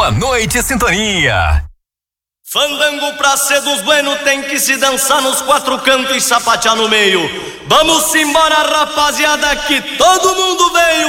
Boa noite, sintonia. Fandango pra ser dos bueno tem que se dançar nos quatro cantos e sapatear no meio. Vamos embora, rapaziada, que todo mundo veio